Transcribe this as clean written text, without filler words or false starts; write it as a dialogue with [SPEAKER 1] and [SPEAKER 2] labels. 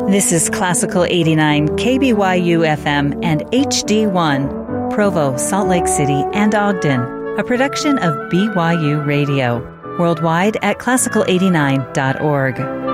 [SPEAKER 1] This is Classical 89 KBYU FM and HD1, Provo, Salt Lake City, and Ogden, a production of BYU Radio. Worldwide at classical89.org.